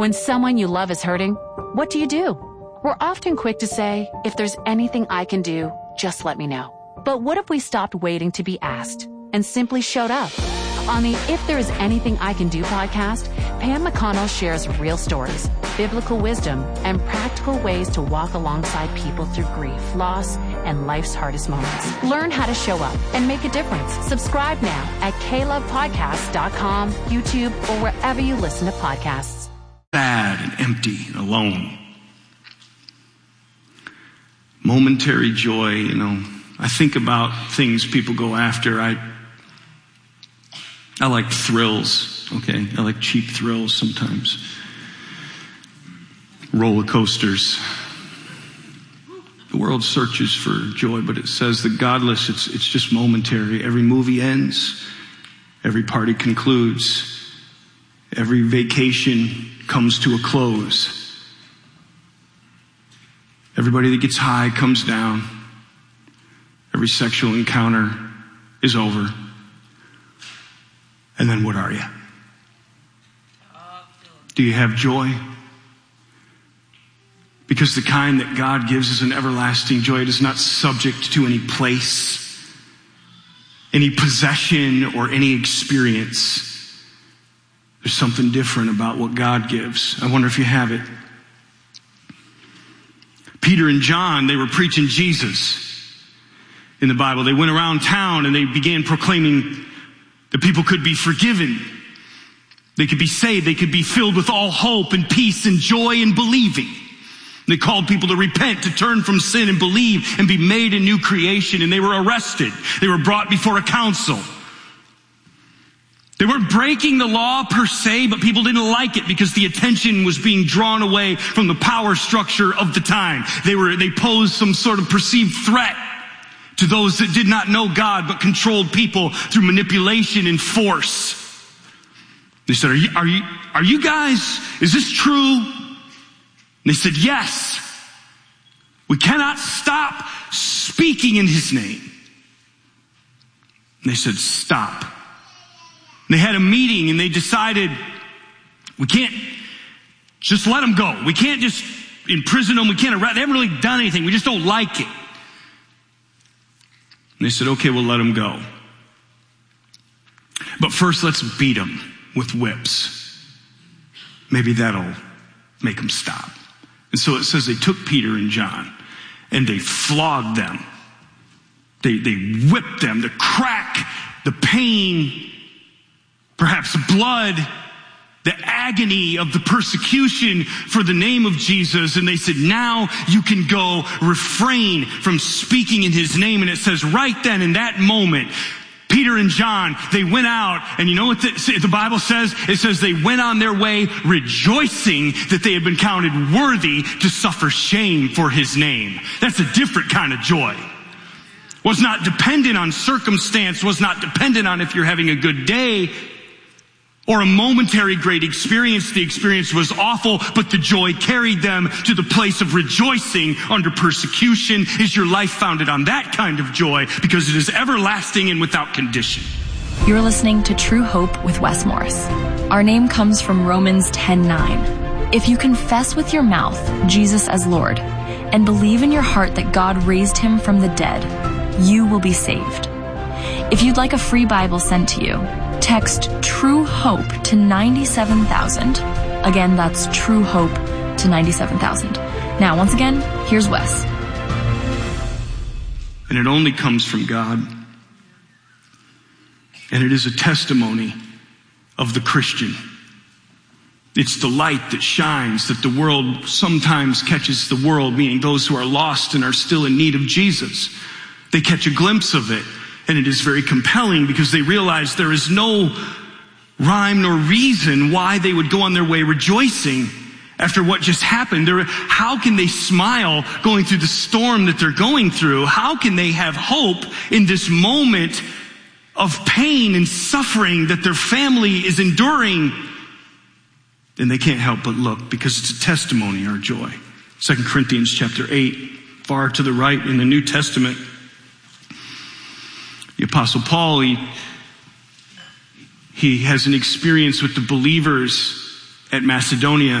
When someone you love is hurting, what do? We're often quick to say, if there's anything I can do, just let me know. But what if we stopped waiting to be asked and simply showed up? On the If There Is Anything I Can Do podcast, Pam McConnell shares real stories, biblical wisdom, and practical ways to walk alongside people through grief, loss, and life's hardest moments. Learn how to show up and make a difference. Subscribe now at klovepodcast.com, YouTube, or wherever you listen to podcasts. Sad and empty and alone. Momentary joy, I think about things people go after. I like thrills, okay? I like cheap thrills sometimes. Roller coasters. The world searches for joy, but it says the godless, it's just momentary. Every movie ends. Every party concludes. Every vacation comes to a close. Everybody that gets high comes down. Every sexual encounter is over. And then what are you? Do you have joy? Because the kind that God gives is an everlasting joy. It is not subject to any place, any possession, or any experience. There's something different about what God gives. I wonder if you have it. Peter and John, they were preaching Jesus in the Bible. They went around town and they began proclaiming that people could be forgiven. They could be saved. They could be filled with all hope and peace and joy in believing. They called people to repent, to turn from sin and believe and be made a new creation. And they were arrested. They were brought before a council. They weren't breaking the law per se, but people didn't like it because the attention was being drawn away from the power structure of the time. They posed some sort of perceived threat to those that did not know God but controlled people through manipulation and force. They said, are you guys, is this true? And they said, yes. We cannot stop speaking in his name. And they said, stop. And they had a meeting and they decided, we can't just let them go. We can't just imprison them. We can't arrest. They haven't really done anything. We just don't like it. And they said, okay, we'll let them go. But first, let's beat them with whips. Maybe that'll make them stop. And so it says they took Peter and John and they flogged them. They whipped them, the crack, the pain, perhaps blood, the agony of the persecution for the name of Jesus. And they said, now you can go, refrain from speaking in his name. And it says right then in that moment, Peter and John, they went out, and you know what the Bible says? It says they went on their way rejoicing that they had been counted worthy to suffer shame for his name. That's a different kind of joy. Was not dependent on circumstance, was not dependent on if you're having a good day or a momentary great experience. The experience was awful, but the joy carried them to the place of rejoicing under persecution. Is your life founded on that kind of joy? Because it is everlasting and without condition. You're listening to True Hope with Wes Morris. Our name comes from Romans 10:9. If you confess with your mouth Jesus as Lord and believe in your heart that God raised him from the dead, you will be saved. If you'd like a free Bible sent to you, text True Hope to 97,000. Again, that's True Hope to 97,000. Now, once again, here's Wes. And it only comes from God. And it is a testimony of the Christian. It's the light that shines, that the world sometimes catches the world, meaning those who are lost and are still in need of Jesus. They catch a glimpse of it. And it is very compelling because they realize there is no rhyme nor reason why they would go on their way rejoicing after what just happened. How can they smile going through the storm that they're going through? How can they have hope in this moment of pain and suffering that their family is enduring? Then they can't help but look, because it's a testimony, our joy. 2 Corinthians chapter 8, far to the right in the New Testament. The Apostle Paul, he has an experience with the believers at Macedonia